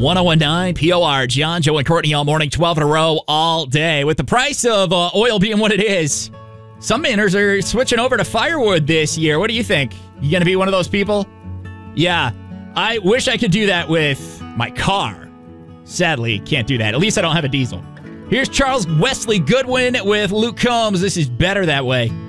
1019 POR, John, Joe, and Courtney all morning, 12 in a row, all day. With the price of oil being what it is, some inners are switching over to firewood this year. What do you think? You going to be one of those people? Yeah, I wish I could do that with my car. Sadly, can't do that. At least I don't have a diesel. Here's Charles Wesley Goodwin with Luke Combs. This is Better That Way.